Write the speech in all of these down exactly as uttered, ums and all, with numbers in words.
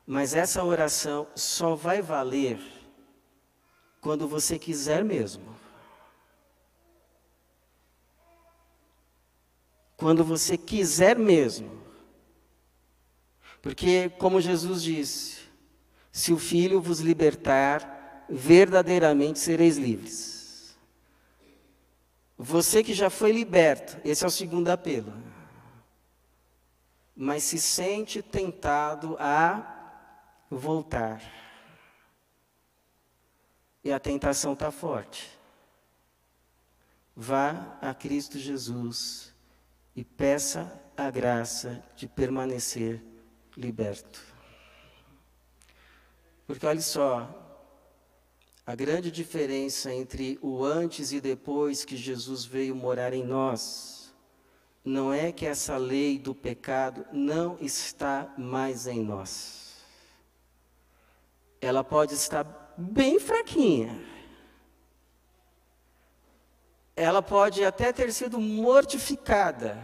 Mas essa oração só vai valer quando você quiser mesmo. Quando você quiser mesmo. Porque, como Jesus disse, se o Filho vos libertar, verdadeiramente sereis livres. Você que já foi liberto, esse é o segundo apelo. Mas se sente tentado a voltar. E a tentação está forte. Vá a Cristo Jesus e peça a graça de permanecer liberto. Porque olha só, a grande diferença entre o antes e depois que Jesus veio morar em nós, não é que essa lei do pecado não está mais em nós. Ela pode estar bem fraquinha. Ela pode até ter sido mortificada,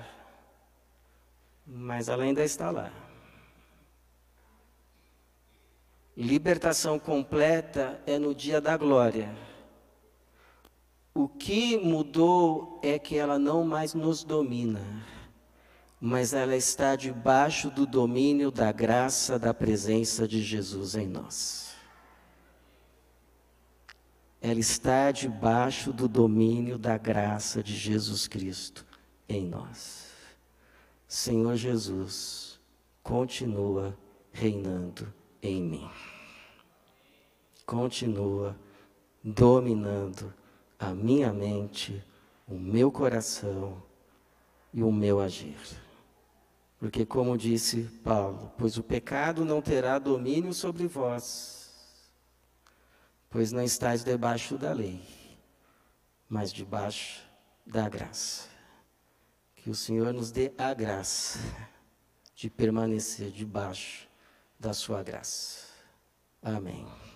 mas ela ainda está lá. Libertação completa é no dia da glória. O que mudou é que ela não mais nos domina, mas ela está debaixo do domínio da graça da presença de Jesus em nós. Ela está debaixo do domínio da graça de Jesus Cristo em nós. Senhor Jesus, continua reinando em mim. Continua dominando a minha mente, o meu coração e o meu agir. Porque, como disse Paulo, pois o pecado não terá domínio sobre vós, pois não estáis debaixo da lei, mas debaixo da graça. Que o Senhor nos dê a graça de permanecer debaixo da sua graça. Amém.